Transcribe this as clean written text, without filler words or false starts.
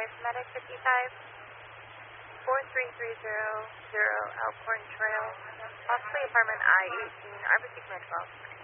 Medic 55, 43300 Elkhorn Trail, possibly apartment I-18, RBC Command 12.